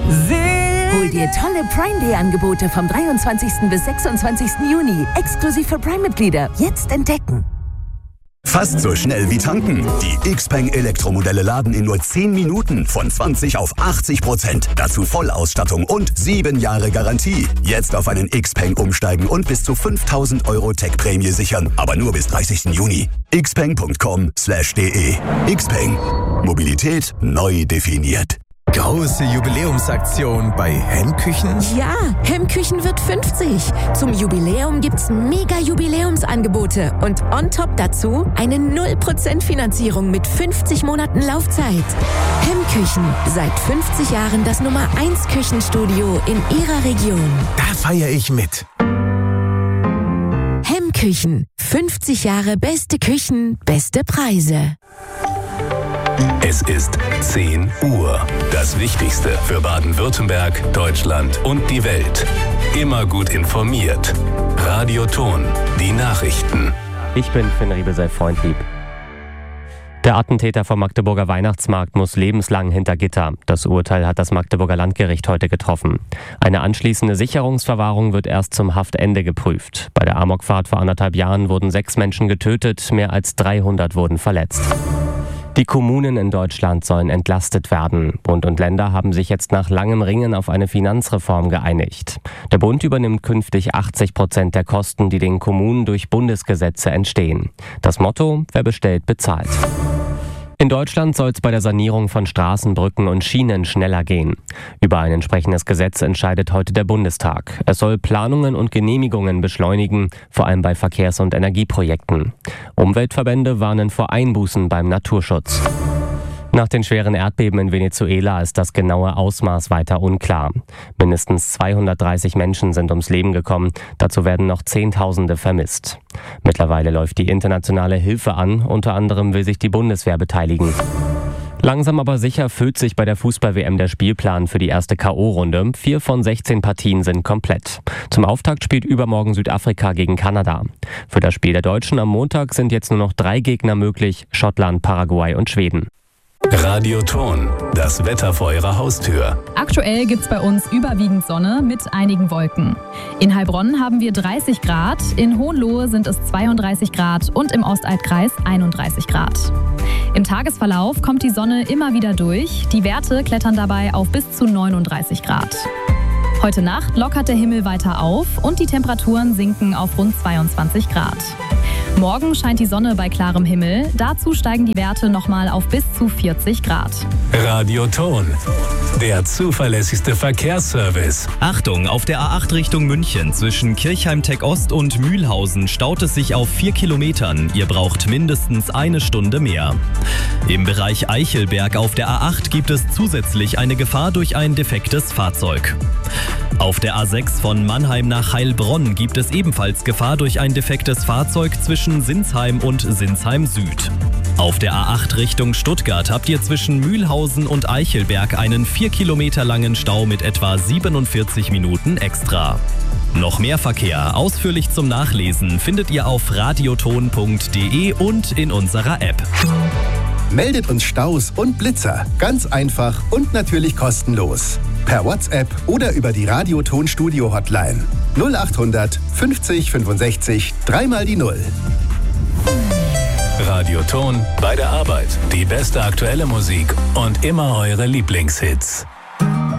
Hol dir tolle Prime Day Angebote vom 23. bis 26. Juni. Exklusiv für Prime-Mitglieder. Jetzt entdecken. Fast so schnell wie tanken. Die Xpeng Elektromodelle laden in nur 10 Minuten von 20 auf 80%. Dazu Vollausstattung und 7 Jahre Garantie. Jetzt auf einen Xpeng umsteigen und bis zu 5.000 € Tech-Prämie sichern. Aber nur bis 30. Juni. xpeng.com/de. Xpeng. Mobilität neu definiert. Große Jubiläumsaktion bei Hemmküchen? Ja, Hemmküchen wird 50. Zum Jubiläum gibt's mega Jubiläumsangebote und on top dazu eine 0% Finanzierung mit 50 Monaten Laufzeit. Hemmküchen, seit 50 Jahren das Nummer 1 Küchenstudio in Ihrer Region. Da feiere ich mit. Hemmküchen, 50 Jahre beste Küchen, beste Preise. Es ist 10 Uhr. Das Wichtigste für Baden-Württemberg, Deutschland und die Welt. Immer gut informiert. Radio Ton, die Nachrichten. Ich bin Finn Riebesell-Freundlieb. Der Attentäter vom Magdeburger Weihnachtsmarkt muss lebenslang hinter Gitter. Das Urteil hat das Magdeburger Landgericht heute getroffen. Eine anschließende Sicherungsverwahrung wird erst zum Haftende geprüft. Bei der Amokfahrt vor 1,5 Jahren wurden 6 Menschen getötet, mehr als 300 wurden verletzt. Die Kommunen in Deutschland sollen entlastet werden. Bund und Länder haben sich jetzt nach langem Ringen auf eine Finanzreform geeinigt. Der Bund übernimmt künftig 80% der Kosten, die den Kommunen durch Bundesgesetze entstehen. Das Motto: Wer bestellt, bezahlt. In Deutschland soll es bei der Sanierung von Straßen, Brücken und Schienen schneller gehen. Über ein entsprechendes Gesetz entscheidet heute der Bundestag. Es soll Planungen und Genehmigungen beschleunigen, vor allem bei Verkehrs- und Energieprojekten. Umweltverbände warnen vor Einbußen beim Naturschutz. Nach den schweren Erdbeben in Venezuela ist das genaue Ausmaß weiter unklar. Mindestens 230 Menschen sind ums Leben gekommen. Dazu werden noch Zehntausende vermisst. Mittlerweile läuft die internationale Hilfe an. Unter anderem will sich die Bundeswehr beteiligen. Langsam aber sicher füllt sich bei der Fußball-WM der Spielplan für die erste K.O.-Runde. 4 von 16 Partien sind komplett. Zum Auftakt spielt übermorgen Südafrika gegen Kanada. Für das Spiel der Deutschen am Montag sind jetzt nur noch 3 Gegner möglich: Schottland, Paraguay und Schweden. Radio Ton, das Wetter vor Ihrer Haustür. Aktuell gibt's bei uns überwiegend Sonne mit einigen Wolken. In Heilbronn haben wir 30 Grad, in Hohenlohe sind es 32 Grad und im Ostalbkreis 31 Grad. Im Tagesverlauf kommt die Sonne immer wieder durch. Die Werte klettern dabei auf bis zu 39 Grad. Heute Nacht lockert der Himmel weiter auf und die Temperaturen sinken auf rund 22 Grad. Morgen scheint die Sonne bei klarem Himmel. Dazu steigen die Werte nochmal auf bis zu 40 Grad. Radio Ton, der zuverlässigste Verkehrsservice. Achtung, auf der A8 Richtung München zwischen Kirchheim-Tech Ost und Mühlhausen staut es sich auf 4 Kilometern. Ihr braucht mindestens 1 Stunde mehr. Im Bereich Eichelberg auf der A8 gibt es zusätzlich eine Gefahr durch ein defektes Fahrzeug. Auf der A6 von Mannheim nach Heilbronn gibt es ebenfalls Gefahr durch ein defektes Fahrzeug zwischen Sinsheim und Sinsheim Süd. Auf der A8 Richtung Stuttgart habt ihr zwischen Mühlhausen und Eichelberg einen 4 Kilometer langen Stau mit etwa 47 Minuten extra. Noch mehr Verkehr, ausführlich zum Nachlesen, findet ihr auf radioton.de und in unserer App. Meldet uns Staus und Blitzer. Ganz einfach und natürlich kostenlos. Per WhatsApp oder über die Radio-Ton-Studio-Hotline. 0800 50 65 3 die 0. Radio Ton, bei der Arbeit. Die beste aktuelle Musik und immer eure Lieblingshits.